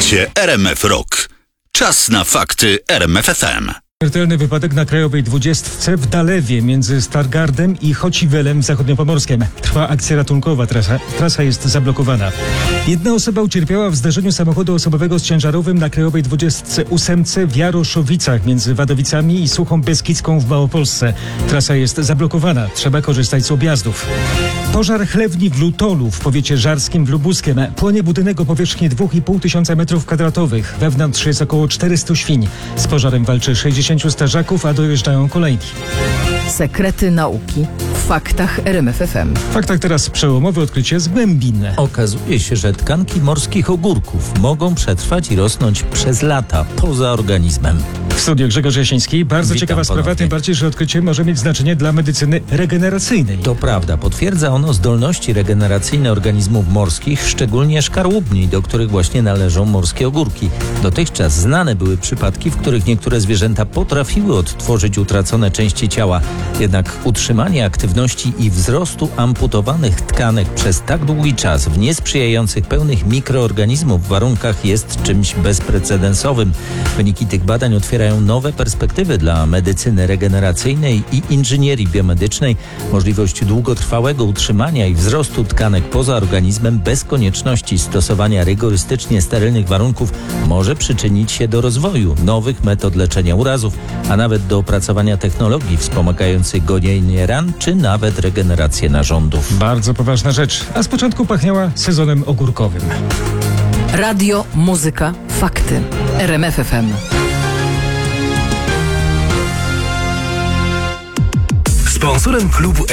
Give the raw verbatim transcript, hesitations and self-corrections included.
Słuchacie R M F Rock. Czas na fakty R M F F M. Śmiertelny wypadek na Krajowej dwudziestce w Dalewie między Stargardem i Chociwelem Zachodniopomorskiem. Trwa akcja ratunkowa, trasa, trasa jest zablokowana. Jedna osoba ucierpiała w zdarzeniu samochodu osobowego z ciężarowym na Krajowej dwudziestce ósemce w Jaroszowicach między Wadowicami i Suchą Beskidzką w Małopolsce. Trasa jest zablokowana, trzeba korzystać z objazdów. Pożar chlewni w Lutolu w powiecie żarskim w Lubuskiem. Płonie budynek o powierzchni dwa i pół tysiąca metrów kwadratowych. Wewnątrz jest około czterystu świń. Z pożarem walczy sześćdziesięciu strażaków, a dojeżdżają kolejni. Sekrety nauki w faktach R M F F M. W faktach teraz przełomowe odkrycie z głębin. Okazuje się, że tkanki morskich ogórków mogą przetrwać i rosnąć przez lata poza organizmem. W studiu Grzegorz Jasiński. Bardzo Witam ciekawa sprawa, ponownie. tym bardziej, że odkrycie może mieć znaczenie dla medycyny regeneracyjnej. To prawda, potwierdza ono zdolności regeneracyjne organizmów morskich, szczególnie szkarłubni, do których właśnie należą morskie ogórki. Dotychczas znane były przypadki, w których niektóre zwierzęta potrafiły odtworzyć utracone części ciała. Jednak utrzymanie aktywności i wzrostu amputowanych tkanek przez tak długi czas w niesprzyjających pełnych mikroorganizmów warunkach jest czymś bezprecedensowym. Wyniki tych badań otwierają nowe perspektywy dla medycyny regeneracyjnej i inżynierii biomedycznej. Możliwość długotrwałego utrzymania i wzrostu tkanek poza organizmem bez konieczności stosowania rygorystycznie sterylnych warunków może przyczynić się do rozwoju nowych metod leczenia urazów, a nawet do opracowania technologii wspomagających gojenie ran, czy nawet regenerację narządów. Bardzo poważna rzecz, a z początku pachniała sezonem ogórkowym. Radio, muzyka, fakty. R M F F M. Sponsorem klubu